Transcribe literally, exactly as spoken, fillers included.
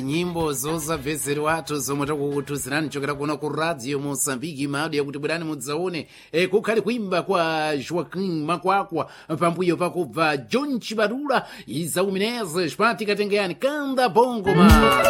nyimbo zosabveserwatu zomwe takukutuzirani chokera kuno ku radio Mosambiki maudi yakuti bwerani mudzaone e, kukhali kuimba kwa Joaquim Makwakwa pambuyo pakubva John Chibarula izaumineze chipati katengeyani kanda bongo ma